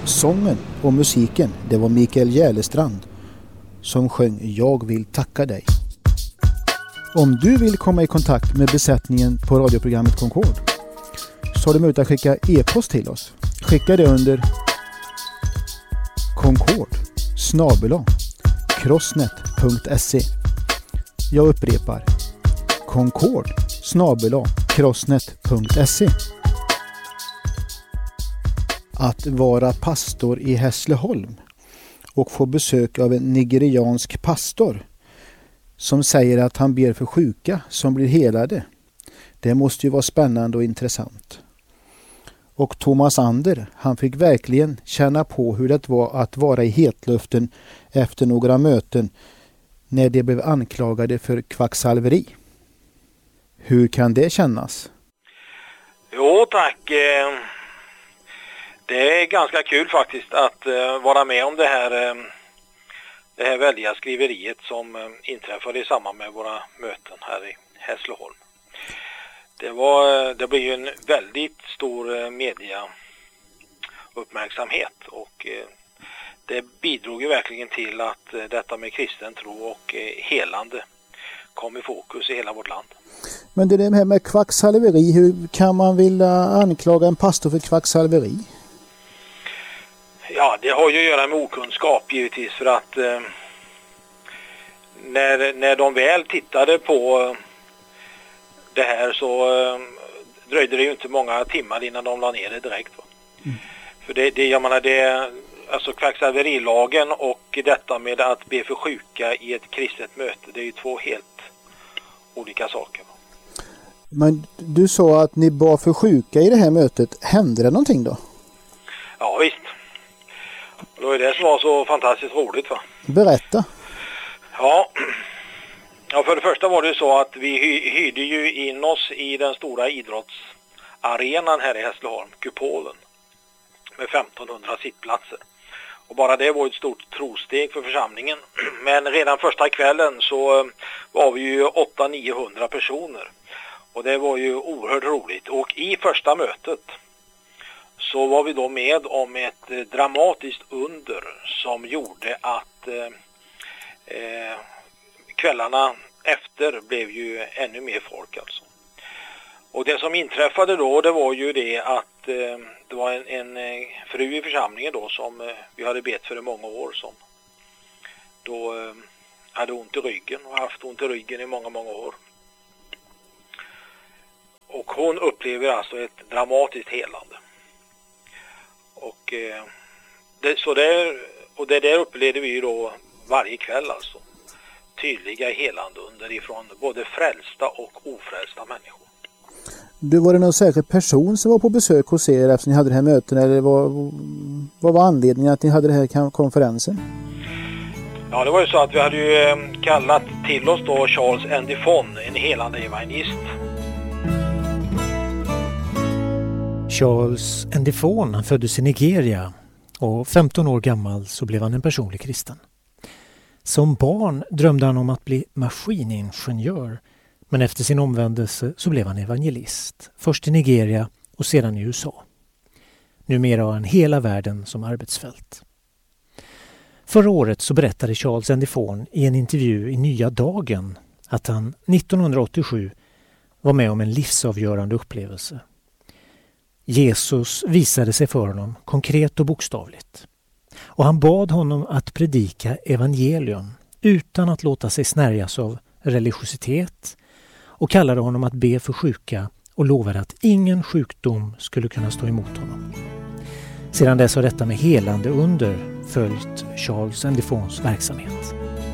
Sången och musiken, det var Mikael Järlestrand som sjöng Jag vill tacka dig. Om du vill komma i kontakt med besättningen på radioprogrammet Concord så har du möjlighet att skicka e-post till oss. Skicka det under concord@crossnet.se. Jag upprepar concord@crossnet.se. Att vara pastor i Hässleholm och få besök av en nigeriansk pastor som säger att han ber för sjuka som blir helade. Det måste ju vara spännande och intressant. Och Thomas Ander, han fick verkligen känna på hur det var att vara i hetluften efter några möten när de blev anklagade för kvacksalveri. Hur kan det kännas? Jo tack. Det är ganska kul faktiskt att vara med om det här väldiga skriveriet som inträffade i samband med våra möten här i Hässleholm. Det blev ju en väldigt stor mediauppmärksamhet och det bidrog ju verkligen till att detta med kristen tro och helande kom i fokus i hela vårt land. Men det här med kvacksalveri, hur kan man vilja anklaga en pastor för kvacksalveri? Ja, det har ju att göra med okunskap givetvis, för att när de väl tittade på det här så dröjde det ju inte många timmar innan de la ner det direkt. Va? Mm. För jag menar alltså kvacksalverilagen och detta med att be för sjuka i ett kristet möte, det är ju två helt olika saker. Va? Men du sa att ni bad för sjuka i det här mötet. Hände det någonting då? Ja visst. Det var det som var så fantastiskt roligt, va? Berätta. Ja, för det första var det så att vi hyrde ju in oss i den stora idrottsarenan här i Hässleholm, Kupolen, med 1500 sittplatser. Och bara det var ett stort trosteg för församlingen. Men redan första kvällen så var vi ju 800-900 personer. Och det var ju oerhört roligt. Och i första mötet så var vi då med om ett dramatiskt under som gjorde att kvällarna efter blev ju ännu mer folk alltså. Och det som inträffade då, det var ju det att det var en fru i församlingen då som vi hade bett för i många år, som då hade ont i ryggen och haft ont i ryggen i många, många år. Och hon upplever alltså ett dramatiskt helande. Och det där upplevde vi ju då varje kväll alltså. Tydliga helande underifrån både frälsta och ofrälsta människor. Var det någon särskild person som var på besök hos er efter ni hade det här möten, eller vad var anledningen att ni hade det här konferensen? Ja, det var ju så att vi hade ju kallat till oss då Charles Endifon, en helande evangelist. Charles Endifon, han föddes i Nigeria och 15 år gammal så blev han en personlig kristen. Som barn drömde han om att bli maskiningenjör, men efter sin omvändelse så blev han evangelist. Först i Nigeria och sedan i USA. Numera har han hela världen som arbetsfält. Förra året så berättade Charles Endifon i en intervju i Nya Dagen att han 1987 var med om en livsavgörande upplevelse. Jesus visade sig för honom konkret och bokstavligt. Och han bad honom att predika evangelium utan att låta sig snärjas av religiositet och kallade honom att be för sjuka och lovade att ingen sjukdom skulle kunna stå emot honom. Sedan dess har detta med helande under följt Charles Endifons verksamhet.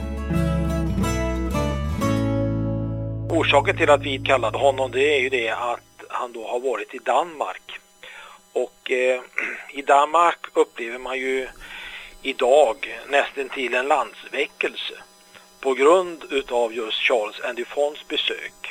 Orsaken till att vi kallade honom, det är ju det att han då har varit i Danmark. Och i Danmark upplever man ju idag nästan till en landsväckelse på grund utav just Charles Endifons besök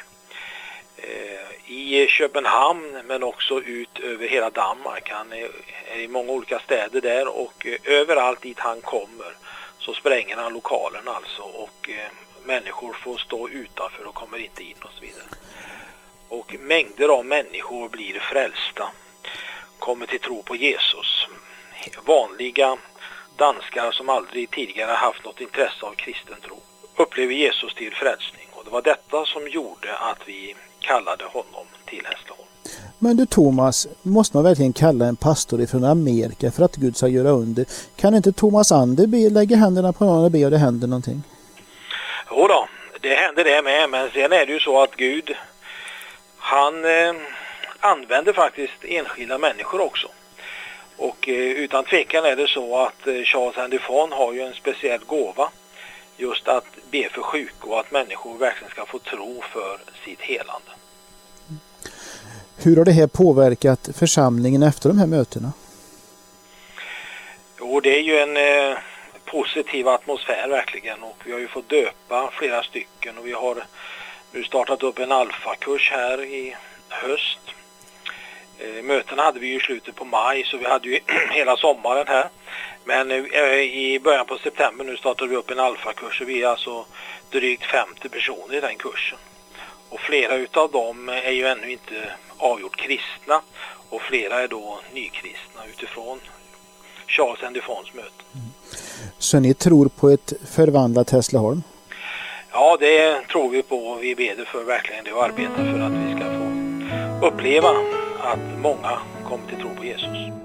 i Köpenhamn, men också ut över hela Danmark. Han är i många olika städer där, och överallt dit han kommer så spränger han lokalen alltså, och människor får stå utanför och kommer inte in och så vidare. Och mängder av människor blir frälsta, kommer till tro på Jesus. vanliga danskar som aldrig tidigare haft något intresse av kristen tro upplever Jesus till frälsning. Och det var detta som gjorde att vi kallade honom till Hässleholm. Men du Thomas, måste man verkligen kalla en pastor från Amerika för att Gud ska göra under? Kan inte Thomas Ander lägga händerna på någon och be och det händer någonting? Jo då, det händer det med, men sen är det ju så att Gud, han använder faktiskt enskilda människor också. Och utan tvekan är det så att Charles Andy Fon har ju en speciell gåva just att be för sjuka och att människor verkligen ska få tro för sitt helande. Hur har det här påverkat församlingen efter de här mötena? Jo, det är ju en positiv atmosfär verkligen, och vi har ju fått döpa flera stycken och vi har nu startat upp en alfakurs här i höst. Mötena hade vi ju i slutet på maj, så vi hade ju hela sommaren här. Men i början på september nu startade vi upp en alfakurs och vi är alltså drygt 50 personer i den kursen. Och flera utav dem är ju ännu inte avgjort kristna och flera är då nykristna utifrån Charles Andy Fons möte. Så ni tror på ett förvandlat Hässleholm? Ja, det tror vi på, och vi ber för verkligen det och arbetar för att vi ska få uppleva att många kommer till tro på Jesus.